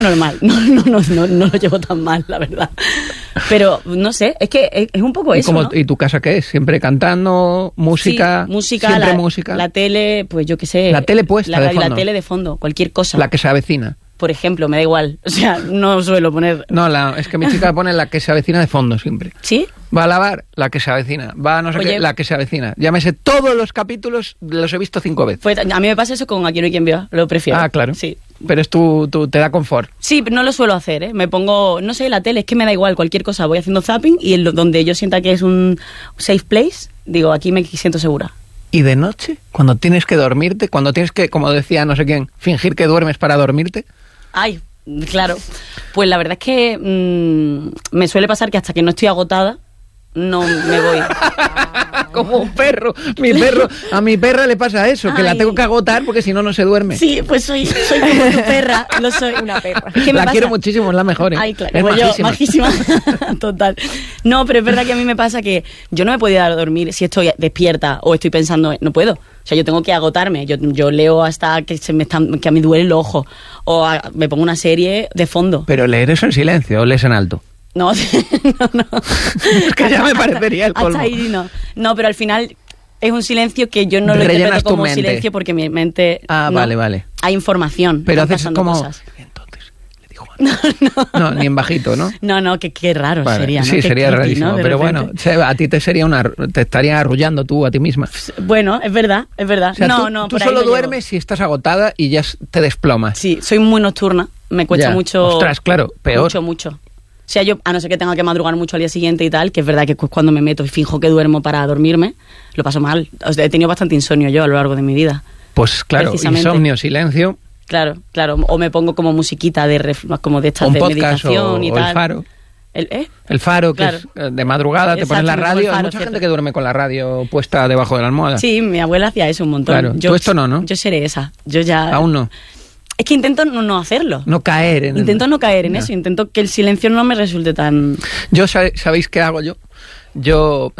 normal, no lo llevo tan mal, la verdad. Pero no sé, es que es un poco eso, ¿no? ¿Y tu casa qué es? ¿Siempre cantando? ¿Música? Sí, música, ¿Siempre música? La tele, pues yo qué sé. ¿La tele puesta de fondo? La tele de fondo, cualquier cosa. La que se avecina. Por ejemplo, me da igual. O sea, no suelo poner... No, es que mi chica pone la que se avecina de fondo siempre. ¿Sí? Va a lavar, la que se avecina. Va a no sé qué, la que se avecina. Llámese, todos los capítulos los he visto 5 veces. Pues a mí me pasa eso con Aquí no hay quien viva, lo prefiero. Ah, claro. Sí. Pero te da confort. Sí, pero no lo suelo hacer, ¿eh? Me pongo, no sé, la tele, es que me da igual cualquier cosa. Voy haciendo zapping y donde yo sienta que es un safe place, digo, aquí me siento segura. ¿Y de noche? Cuando tienes que dormirte, cuando tienes que, como decía no sé quién, fingir que duermes para dormirte. Ay, claro. Pues la verdad es que me suele pasar que hasta que no estoy agotada, no me voy. Como un perro. A mi perra le pasa eso, que la tengo que agotar porque si no, no se duerme. Sí, pues soy como tu perra. No soy una perra. ¿Qué me la pasa? quiero muchísimo, es la mejor, ¿eh? Ay, claro. Es majísima. Total. No, pero es verdad que a mí me pasa que yo no me puedo ir a dormir si estoy despierta o estoy pensando, no puedo. O sea, yo tengo que agotarme. Yo leo hasta que que a mí duele el ojo. O me pongo una serie de fondo. Pero leer eso en silencio o lees en alto. No. Es que ya me parecería el colmo. Hasta ahí no. No, pero al final es un silencio que yo no lo interpreto como silencio porque mi mente... Ah, no, vale. Hay información. Pero haces como... Cosas. Entonces, le dijo no, ni en bajito, ¿no? No, qué raro sería, ¿no? Sí, sería rarísimo, ¿no? Pero bueno, a ti te estaría arrullando tú a ti misma. Bueno, es verdad. O sea, tú solo duermes si estás agotada y ya te desplomas. Sí, soy muy nocturna, me cuesta mucho... Ostras, claro, peor. Mucho. O sea, yo, a no ser que tenga que madrugar mucho al día siguiente y tal, que es verdad que cuando me meto y finjo que duermo para dormirme, lo paso mal. O sea, he tenido bastante insomnio yo a lo largo de mi vida. Pues claro, insomnio, silencio. Claro. O me pongo como musiquita como de estas de meditación y tal. El Faro. El Faro, que es de madrugada, te pones la radio. Hay mucha gente que duerme con la radio puesta debajo de la almohada. Sí, mi abuela hacía eso un montón. Claro, tú esto no. Yo seré esa. Yo ya... Aún no. Es que intento no hacerlo. No caer en Intento no caer en eso. Intento que el silencio no me resulte tan... ¿Sabéis qué hago yo? Yo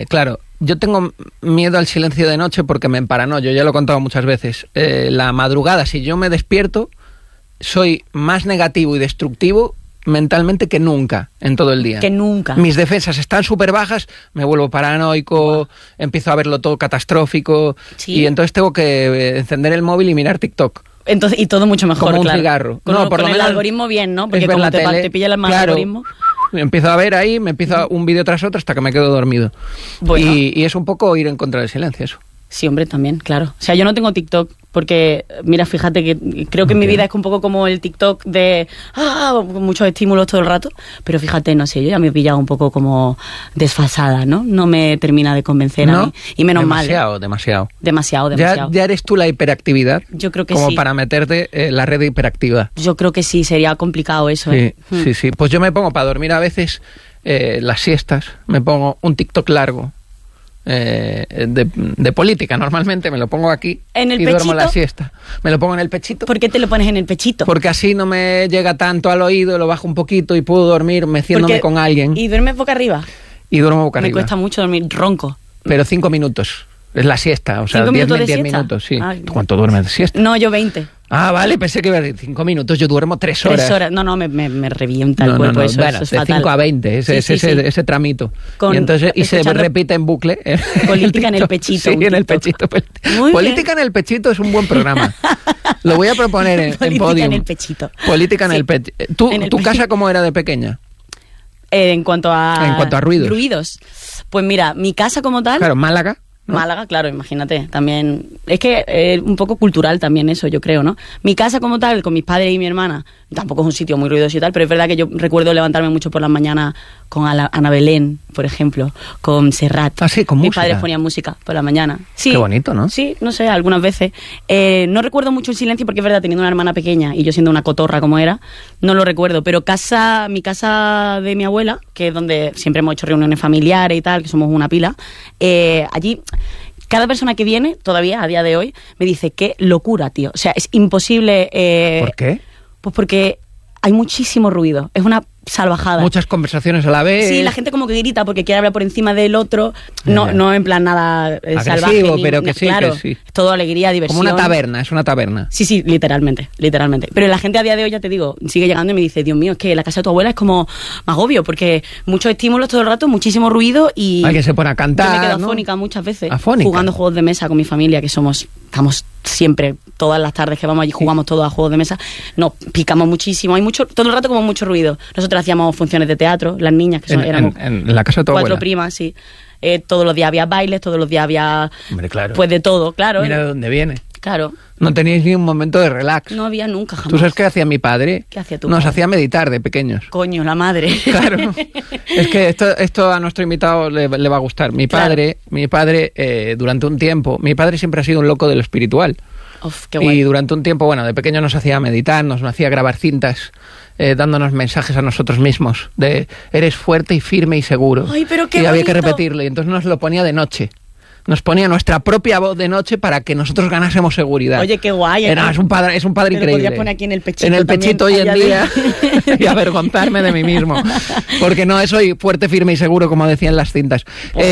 tengo miedo al silencio de noche porque me emparanoio. Ya lo he contado muchas veces. La madrugada, si yo me despierto, soy más negativo y destructivo mentalmente que nunca en todo el día. Que nunca. Mis defensas están súper bajas, me vuelvo paranoico, empiezo a verlo todo catastrófico. ¿Sí? Y entonces tengo que encender el móvil y mirar TikTok. Entonces, y todo mucho mejor, como un cigarro. Por lo menos el algoritmo bien, ¿no? Porque como te pilla el algoritmo... Empiezo a ver ahí, me empiezo un vídeo tras otro hasta que me quedo dormido. Bueno. Y es un poco ir en contra del silencio, eso. Sí, hombre, también, claro. O sea, yo no tengo TikTok porque, mira, fíjate que creo que mi vida es un poco como el TikTok de muchos estímulos todo el rato, pero fíjate, no sé, yo ya me he pillado un poco como desfasada, ¿no? No me termina de convencer a mí. Y menos mal. Demasiado. ¿Ya eres tú la hiperactividad? Yo creo que como sí. Para meterte la red hiperactiva. Yo creo que sí, sería complicado eso. Sí. Pues yo me pongo para dormir a veces las siestas, me pongo un TikTok largo. De política, normalmente me lo pongo aquí y duermo la siesta. Me lo pongo en el pechito. ¿Por qué te lo pones en el pechito? Porque así no me llega tanto al oído, lo bajo un poquito y puedo dormir meciéndome con alguien. ¿Y duermes boca arriba? Y duermo boca arriba. Me cuesta mucho dormir ronco. Pero 5 minutos. Es la siesta, o sea, 10 minutos, sí. Ay, ¿Cuánto duermes de siesta? No, yo 20. Ah, vale, pensé que iba a decir 5 minutos, yo duermo 3 horas. 3 horas, no, me revienta el cuerpo, eso bueno, es de fatal. 5 a 20, ese tramito. Y se repite en bucle. Política en el pechito. Sí, en el pechito. Política en el pechito es un buen programa. Lo voy a proponer en Podium. Política en el pechito. Política en el pechito. ¿Tu casa cómo era de pequeña? En cuanto a ruidos. Ruidos. Pues mira, mi casa como tal... Claro, Málaga. ¿No? Málaga, claro, imagínate, también... Es que un poco cultural también eso, yo creo, ¿no? Mi casa como tal, con mis padres y mi hermana, tampoco es un sitio muy ruidoso y tal, pero es verdad que yo recuerdo levantarme mucho por las mañanas con Ana Belén, por ejemplo, con Serrat. Ah, sí, con mis música. Padres ponían música por la mañana. Sí, qué bonito, ¿no? Sí, no sé, algunas veces. No recuerdo mucho el silencio porque es verdad, teniendo una hermana pequeña y yo siendo una cotorra como era, no lo recuerdo, pero mi casa de mi abuela, que es donde siempre hemos hecho reuniones familiares y tal, que somos una pila, allí... Cada persona que viene, todavía, a día de hoy, me dice, qué locura, tío. O sea, es imposible... ¿Por qué? Pues porque hay muchísimo ruido. Es una salvajada. Muchas conversaciones a la vez. Sí, la gente como que grita porque quiere hablar por encima del otro. No en plan nada salvaje. Pero que sí, claro, que sí. Es todo alegría, diversión. Como una taberna, es una taberna. Sí, literalmente. Pero la gente a día de hoy, ya te digo, sigue llegando y me dice, Dios mío, es que la casa de tu abuela es como más obvio, porque muchos estímulos todo el rato, muchísimo ruido y... Alguien se pone a cantar, yo me quedo ¿no? afónica muchas veces. ¿Afónica? Jugando juegos de mesa con mi familia, que estamos siempre, todas las tardes que vamos allí, jugamos todos a juegos de mesa. Nos picamos muchísimo, hay todo el rato como mucho ruido. Nosotros hacíamos funciones de teatro, las niñas, que éramos en la casa de tu 4 abuela. primas, sí. Todos los días había bailes, todos los días había... Hombre, claro. Pues de todo, claro. Mira de dónde viene. Claro. No teníais ni un momento de relax. No había nunca, jamás. ¿Tú sabes qué hacía mi padre? ¿Qué hacía tu Nos padre? hacía meditar de pequeños. Coño, la madre. Claro. Es que esto a nuestro invitado le va a gustar. Mi padre, durante un tiempo, mi padre siempre ha sido un loco de lo espiritual. Uf, qué guay. Y durante un tiempo, bueno, de pequeño nos hacía meditar, nos hacía grabar cintas, dándonos mensajes a nosotros mismos de eres fuerte y firme y seguro. Ay, pero qué y había que bonito. repetirlo. Y entonces nos lo ponía de noche. Nos ponía nuestra propia voz de noche para que nosotros ganásemos seguridad. Oye, qué guay. Es un padre Te lo increíble. podrías poner aquí en el pechito. En el pechito hoy también, en día y avergonzarme de mí mismo. Porque no soy fuerte, firme y seguro, como decían las cintas.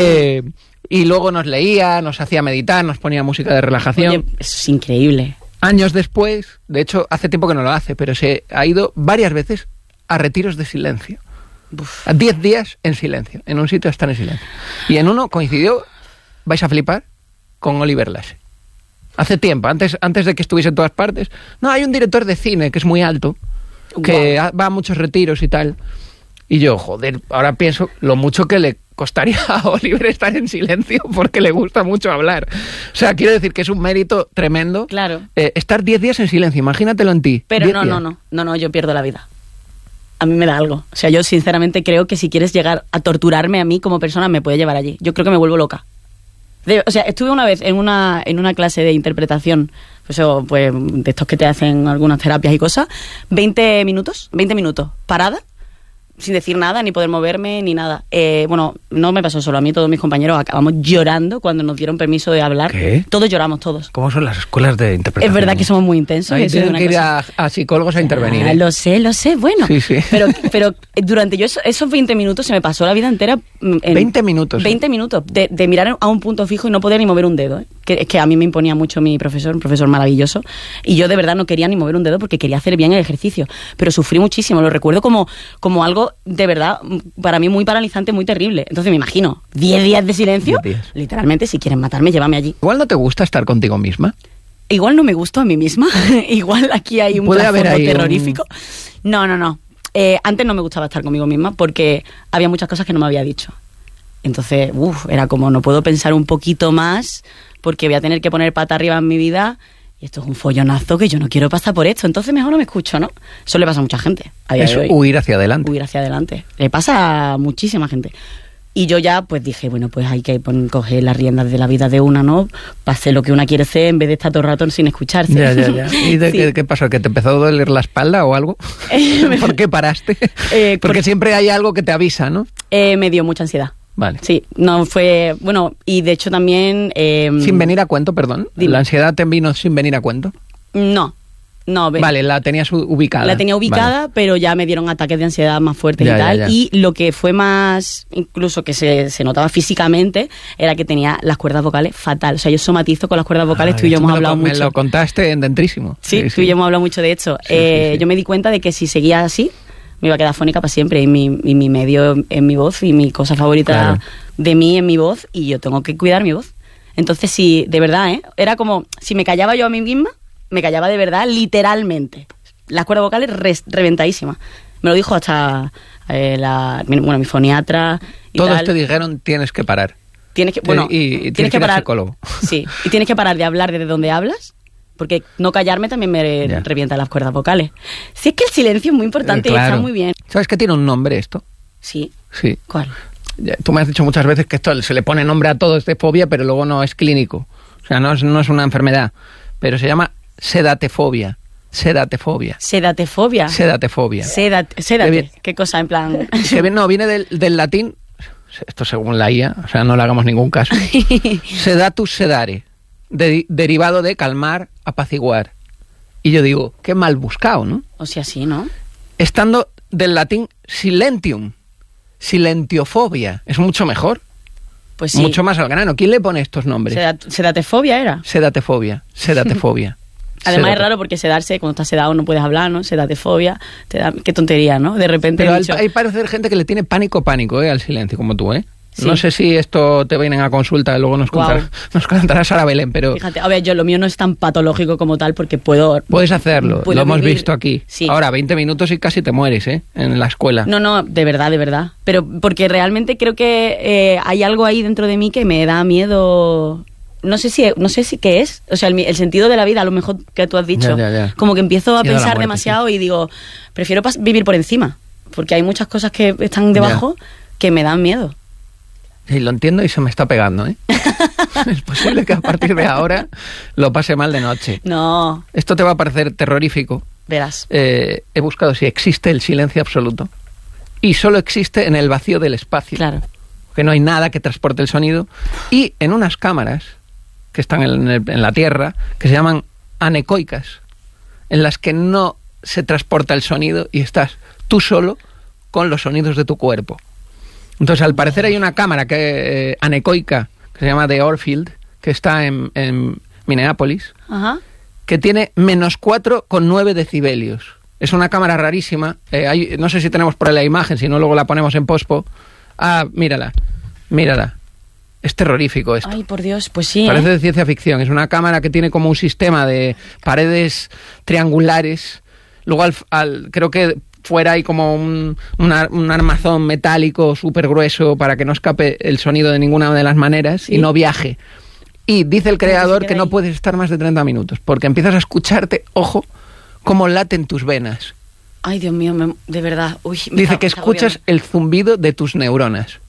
Y luego nos leía, nos hacía meditar, nos ponía música de relajación. Oye, eso es increíble. Años después, de hecho, hace tiempo que no lo hace, pero se ha ido varias veces a retiros de silencio. Uf. A 10 días en silencio, en un sitio estar en silencio. Y en uno coincidió, vais a flipar, con Oliver Lasse. Hace tiempo, antes de que estuviese en todas partes. No, hay un director de cine que es muy alto, que va a muchos retiros y tal. Y yo, joder, ahora pienso lo mucho que le costaría a Oliver estar en silencio porque le gusta mucho hablar. O sea, quiero decir que es un mérito tremendo. Claro. Estar 10 días en silencio, imagínatelo en ti. Pero 10 no, días. yo pierdo la vida. A mí me da algo. O sea, yo sinceramente creo que si quieres llegar a torturarme a mí como persona, me puede llevar allí. Yo creo que me vuelvo loca. O sea, estuve una vez en una clase de interpretación, pues de estos que te hacen algunas terapias y cosas, 20 minutos, parada, sin decir nada, ni poder moverme, ni nada. Bueno, no me pasó solo a mí, todos mis compañeros acabamos llorando cuando nos dieron permiso de hablar. ¿Qué? Todos lloramos, todos. ¿Cómo son las escuelas de interpretación? Es verdad que somos muy intensos. Ahí eso es tienen una que ir cosa. a psicólogos a intervenir. Ah, lo sé, bueno. Sí. Pero durante esos 20 minutos se me pasó la vida entera... 20 minutos. 20 minutos de mirar a un punto fijo y no poder ni mover un dedo. Que es que a mí me imponía mucho mi profesor, un profesor maravilloso, y yo de verdad no quería ni mover un dedo porque quería hacer bien el ejercicio. Pero sufrí muchísimo, lo recuerdo como algo de verdad, para mí muy paralizante, muy terrible. Entonces me imagino, 10 días de silencio, 10 días. Literalmente, si quieren matarme, llévame allí. Igual no te gusta estar contigo misma. Igual no me gusto a mí misma. Igual aquí hay un Puede haber trasfondo ahí terrorífico. No. Antes no me gustaba estar conmigo misma porque había muchas cosas que no me había dicho. Entonces, era como no puedo pensar un poquito más porque voy a tener que poner pata arriba en mi vida y esto es un follonazo que yo no quiero pasar por esto. Entonces mejor no me escucho, ¿no? Eso le pasa a mucha gente a día Es de hoy. huir hacia adelante. Huir hacia adelante. Le pasa a muchísima gente. Y yo ya pues dije, bueno, pues hay que coger las riendas de la vida de una, ¿no? Para hacer lo que una quiere ser en vez de estar todo el rato sin escucharse. Ya. ¿Y Sí. qué pasó? ¿Que te empezó a doler la espalda o algo? ¿Por qué paraste? Porque siempre hay algo que te avisa, ¿no? Me dio mucha ansiedad. Vale. Sí, no fue... Bueno, y de hecho también... Sin venir a cuento, perdón. Dime. ¿La ansiedad te vino sin venir a cuento? No. Vale, la tenías ubicada. La tenía ubicada, Vale. pero ya me dieron ataques de ansiedad más fuertes Ya, y tal. ya. Y lo que fue más, incluso que se notaba físicamente, era que tenía las cuerdas vocales fatal. O sea, yo somatizo con las cuerdas vocales, tú y yo Esto hemos hablado me mucho. lo contaste en Dentrísimo. Sí, tú y yo hemos hablado mucho de hecho. Sí. Yo me di cuenta de que si seguía así, me iba a quedar fónica para siempre. Y mi medio es mi voz y mi cosa favorita Claro. de mí es mi voz y yo tengo que cuidar mi voz. Entonces, sí, de verdad, era como, si me callaba yo a mí misma, me callaba de verdad, literalmente. Las cuerdas vocales reventadísimas. Me lo dijo hasta mi foniatra y Todos tal. te dijeron tienes que parar. Tienes que, y tienes que ir al parar. psicólogo. Sí, y tienes que parar de hablar desde donde hablas, porque no callarme también me Ya. revienta las cuerdas vocales. Si es que el silencio es muy importante y Claro. está muy bien. ¿Sabes que tiene un nombre esto? Sí. Sí. ¿Cuál? Tú me has dicho muchas veces que esto se le pone nombre a todo, es de fobia, pero luego no es clínico. O sea, no es una enfermedad. Pero se llama sedatefobia. Sedatefobia. Sedatefobia. Sedatefobia. Sédate. bien. ¿Qué cosa? En plan... Viene del latín, esto según la IA, o sea, no le hagamos ningún caso. Sedatus sedare, derivado de calmar, apaciguar. Y yo digo, qué mal buscado, ¿no? O sea, sí, ¿no? Estando del latín silentium, silentiofobia. Es mucho mejor. Pues sí. Mucho más al grano. ¿Quién le pone estos nombres? Sedatefobia era. Sedatefobia. Además es raro porque sedarse, cuando estás sedado no puedes hablar, ¿no? Sedatefobia, qué tontería, ¿no? De repente Pero hay parece gente que le tiene pánico al silencio, como tú, ¿eh? Sí. No sé si esto te vienen a consulta, luego nos contará Sara Belén, pero... Fíjate, a ver, lo mío no es tan patológico como tal porque Puedes hacerlo, lo hemos visto aquí. Sí. Ahora, 20 minutos y casi te mueres, ¿eh? En la escuela. No, de verdad. Pero porque realmente creo que hay algo ahí dentro de mí que me da miedo... No sé si qué es, o sea, el sentido de la vida, a lo mejor que tú has dicho. Ya. Como que empiezo a Miedo pensar a la muerte, demasiado y digo, prefiero vivir por encima, porque hay muchas cosas que están debajo que me dan miedo. Sí, lo entiendo y se me está pegando, ¿eh? Es posible que a partir de ahora lo pase mal de noche. No. Esto te va a parecer terrorífico. Verás. He buscado si existe el silencio absoluto. Y solo existe en el vacío del espacio. Claro. Que no hay nada que transporte el sonido. Y en unas cámaras que están en la Tierra, que se llaman anecoicas, en las que no se transporta el sonido y estás tú solo con los sonidos de tu cuerpo. Entonces, al parecer hay una cámara anecoica que se llama The Orfield, que está en Minneapolis, Ajá. que tiene menos 4,9 decibelios. Es una cámara rarísima. No sé si tenemos por ahí la imagen, si no luego la ponemos en pospo. Ah, mírala. Es terrorífico esto. Ay, por Dios, pues sí. Parece de ciencia ficción. Es una cámara que tiene como un sistema de paredes triangulares. Luego creo que fuera hay como un armazón metálico súper grueso para que no escape el sonido de ninguna de las maneras, ¿sí? Y no viaje. Y dice el creador que no puedes estar más de 30 minutos porque empiezas a escucharte, ojo, cómo laten tus venas. Ay, Dios mío, de verdad. Uy, dice que escuchas el zumbido de tus neuronas.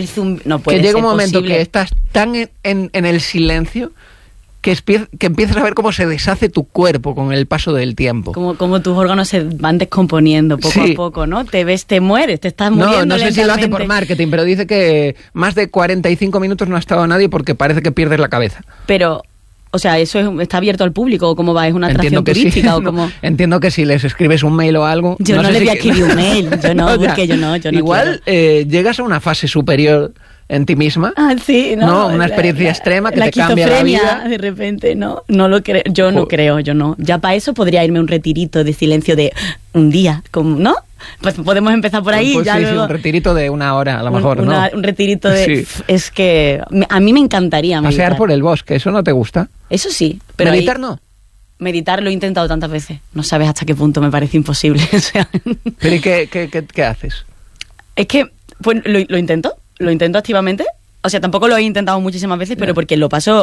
No puede ser. Que llega un momento posible. que estás tan en el silencio que empiezas a ver cómo se deshace tu cuerpo con el paso del tiempo. Como tus órganos se van descomponiendo poco a poco, ¿no? Te mueres, te estás muriendo. No sé si lo hace por marketing, pero dice que más de 45 minutos no ha estado nadie porque parece que pierdes la cabeza. Pero... O sea, ¿eso está abierto al público o cómo va? ¿Es una atracción turística o cómo? Entiendo que si les escribes un mail o algo... Yo no le voy a escribir un mail, yo no igual llegas a una fase superior en ti misma. Ah, sí, ¿no? Una experiencia extrema que te cambia la vida. De repente, no lo creo. Yo no creo. Ya para eso podría irme a un retirito de silencio de un día, ¿no? Pues podemos empezar por ahí. Pues ya sí, luego, un retirito de una hora, a lo mejor, ¿no? Un retirito de... Sí. Es que a mí me encantaría meditar. Pasear por el bosque, ¿eso no te gusta? Eso sí. Pero ¿meditar no? Meditar lo he intentado tantas veces. No sabes hasta qué punto me parece imposible. O sea, ¿pero y qué haces? Es que pues, lo intento activamente. O sea, tampoco lo he intentado muchísimas veces, pero porque lo paso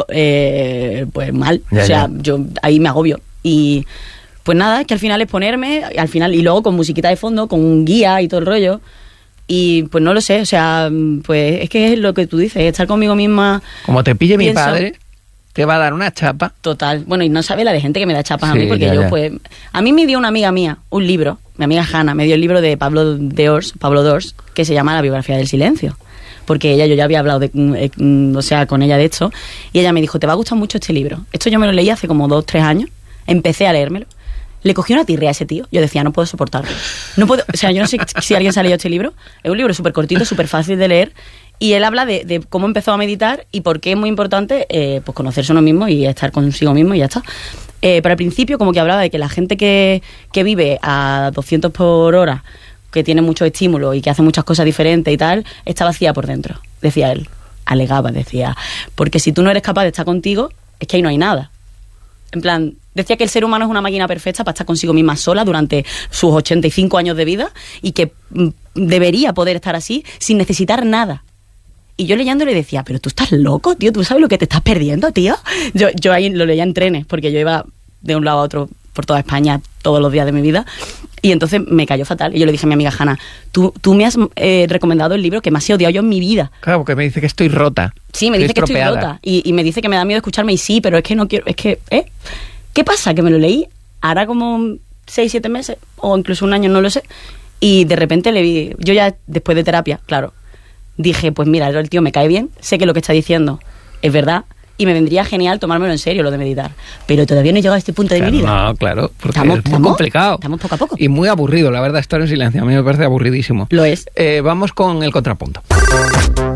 pues mal. Yo ahí me agobio. Y pues nada, que al final es ponerme, y luego con musiquita de fondo, con un guía y todo el rollo. Y pues no lo sé, o sea, pues es que es lo que tú dices, estar conmigo misma. Como te pille mi padre, te va a dar una chapa. Total. Bueno, y no sabe la de gente que me da chapas a mí, porque pues... A mí me dio una amiga mía un libro, mi amiga Hanna, me dio el libro de Pablo Dors, que se llama La biografía del silencio. Porque yo ya había hablado con ella de hecho, y ella me dijo, te va a gustar mucho este libro. Esto yo me lo leí hace como 2-3 años, empecé a leérmelo. Le cogí una tirrea a ese tío. Yo decía, no puedo soportarlo. No puedo, o sea, yo no sé si alguien se ha leído este libro. Es un libro súper cortito, súper fácil de leer. Y él habla de cómo empezó a meditar y por qué es muy importante pues conocerse uno mismo y estar consigo mismo y ya está. Pero al principio como que hablaba de que la gente que vive a 200 por hora, que tiene mucho estímulo y que hace muchas cosas diferentes y tal, está vacía por dentro, decía él. Alegaba, decía. Porque si tú no eres capaz de estar contigo, es que ahí no hay nada. En plan, decía que el ser humano es una máquina perfecta para estar consigo misma sola durante sus 85 años de vida y que debería poder estar así sin necesitar nada. Y yo leyéndole decía, pero tú estás loco, tío, ¿tú sabes lo que te estás perdiendo, tío? Yo ahí lo leía en trenes, porque yo iba de un lado a otro por toda España todos los días de mi vida, y entonces me cayó fatal. Y yo le dije a mi amiga Hanna, tú me has recomendado el libro que más he odiado yo en mi vida. Claro, porque me dice que estoy rota. Sí, me dice que estoy rota. Y me dice que me da miedo escucharme, y sí, pero es que no quiero, es que, ¿qué pasa? Que me lo leí hará como 6-7 meses, o incluso un año, no lo sé, y de repente le vi, yo ya después de terapia, claro, dije, pues mira, el tío me cae bien, sé que lo que está diciendo es verdad, y me vendría genial tomármelo en serio lo de meditar. Pero todavía no he llegado a este punto de mi vida. No, claro, porque es muy complicado. Estamos poco a poco. Y muy aburrido, la verdad, estar en silencio. A mí me parece aburridísimo. Lo es. Vamos con el contrapunto.